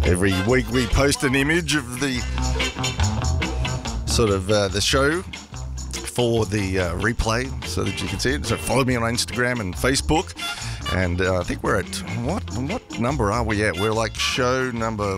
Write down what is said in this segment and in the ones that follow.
Every week we post an image of the sort of the show for the replay so that you can see it. So follow me on Instagram and Facebook. And I think we're at, what number are we at? We're like show number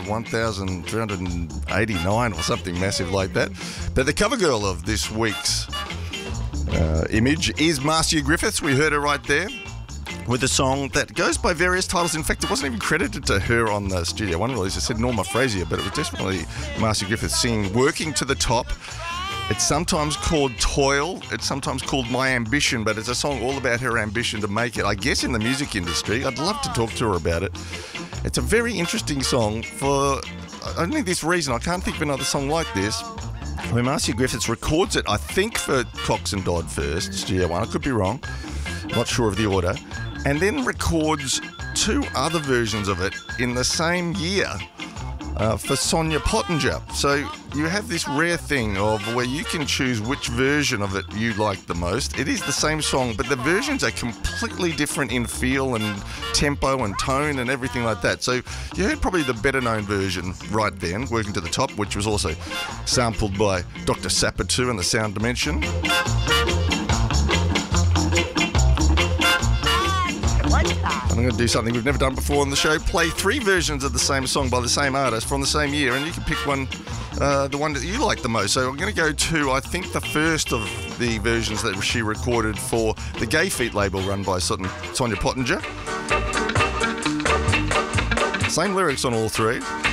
1,389 or something massive like that. But the cover girl of this week's image is Marcia Griffiths. We heard her right there with a song that goes by various titles. In fact, it wasn't even credited to her on the Studio One release. It said Norma Frazier, but it was definitely Marcia Griffiths singing Working to the Top. It's sometimes called Toil. It's sometimes called My Ambition, but it's a song all about her ambition to make it, I guess, in the music industry. I'd love to talk to her about it. It's a very interesting song for only this reason. I can't think of another song like this where Marcia Griffiths records it, I think, for Cox and Dodd first, Studio One. I could be wrong. Not sure of the order. And then records two other versions of it in the same year for Sonia Pottinger. So you have this rare thing of where you can choose which version of it you like the most. It is the same song, but the versions are completely different in feel and tempo and tone and everything like that. So you heard probably the better known version right then, Working to the Top, which was also sampled by Dr. Sapper and the Sound Dimension. I'm going to do something we've never done before on the show. Play three versions of the same song by the same artist from the same year, and you can pick one, the one that you like the most. So I'm going to go to, I think, the first of the versions that she recorded for the Gay Feet label run by Sonia Pottinger. Same lyrics on all three.